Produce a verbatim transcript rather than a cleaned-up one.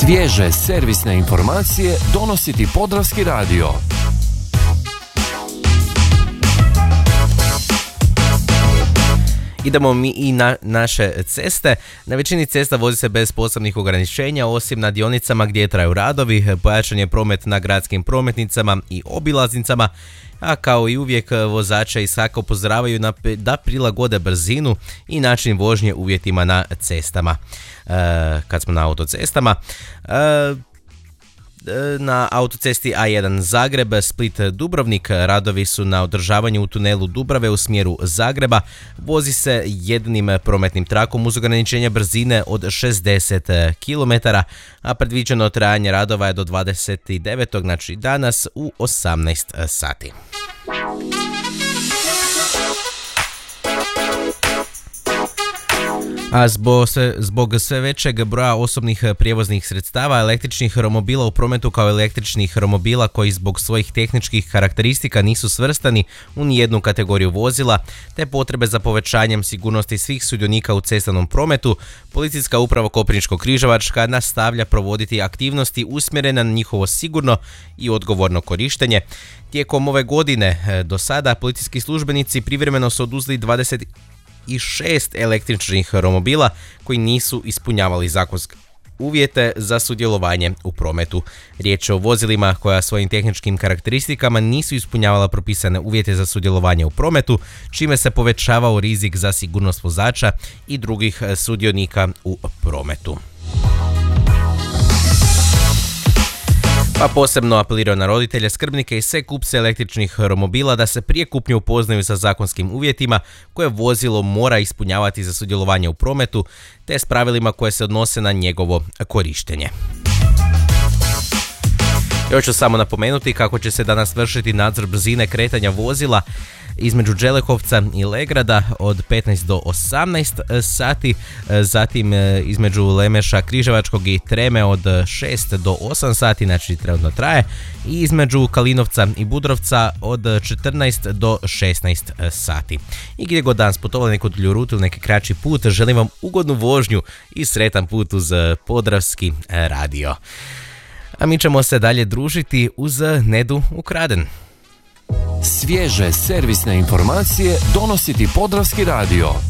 Svježe servisne informacije donosi ti Podravski radio. Idemo mi i na naše ceste. Na većini cesta vozi se bez posebnih ograničenja, osim na dionicama gdje traju radovi. Pojačan je promet na gradskim prometnicama i obilaznicama, a kao i uvijek vozače iz H A K upozoravaju da prilagode brzinu i način vožnje uvjetima na cestama. E, kad smo na autocestama, e, na autocesti A jedan Zagreb, Split, Dubrovnik, radovi su na održavanju u tunelu Dubrave u smjeru Zagreba. Vozi se jednim prometnim trakom uz ograničenje brzine od šezdeset kilometara, a predviđeno trajanje radova je do dvadeset devetog znači danas u osamnaest sati. A zbog, zbog sve većeg broja osobnih prijevoznih sredstava, električnih romobila u prometu kao električnih romobila koji zbog svojih tehničkih karakteristika nisu svrstani u nijednu kategoriju vozila, te potrebe za povećanjem sigurnosti svih sudionika u cestovnom prometu, Policijska uprava Koprivničko-križevačka nastavlja provoditi aktivnosti usmjerene na njihovo sigurno i odgovorno korištenje. Tijekom ove godine do sada policijski službenici privremeno su oduzeli dvadeset i šest električnih romobila koji nisu ispunjavali zakonske uvjete za sudjelovanje u prometu. Riječ je o vozilima koja svojim tehničkim karakteristikama nisu ispunjavala propisane uvjete za sudjelovanje u prometu, čime se povećavao rizik za sigurnost vozača i drugih sudionika u prometu. Pa posebno apelirao na roditelje, skrbnike i sve kupce električnih romobila da se prije kupnje upoznaju sa zakonskim uvjetima koje vozilo mora ispunjavati za sudjelovanje u prometu, te s pravilima koje se odnose na njegovo korištenje. Još ću samo napomenuti kako će se danas vršiti nadzor brzine kretanja vozila između Đelehovca i Legrada od petnaest do osamnaest sati, zatim između Lemeša, Križevačkog i Treme od šest do osam sati, znači trenutno traje, i između Kalinovca i Budrovca od četrnaest do šesnaest sati. I gdje god danas putovali neku dulju rutu ili neki kraći put, želim vam ugodnu vožnju i sretan put uz Podravski radio. A mi ćemo se dalje družiti uz Nedu Ukraden. Svježe servisne informacije donosi ti Podravski radio.